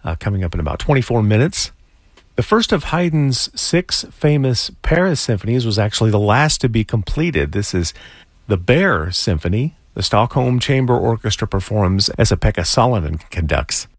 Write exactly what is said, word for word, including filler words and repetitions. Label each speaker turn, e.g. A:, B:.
A: uh, coming up in about twenty-four minutes. The first of Haydn's six famous Paris symphonies was actually the last to be completed. This is the Bear Symphony. The Stockholm Chamber Orchestra performs as Pekka Salonen conducts.